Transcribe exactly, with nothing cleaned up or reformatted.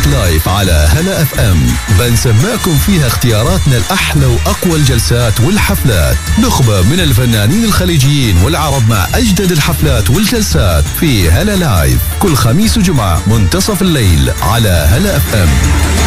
لايف على هلا اف ام، بنسمعكم فيها اختياراتنا الأحلى وأقوى الجلسات والحفلات، نخبة من الفنانين الخليجيين والعرب مع أجدد الحفلات والجلسات في هلا لايف، كل خميس وجمعة منتصف الليل على هلا اف ام.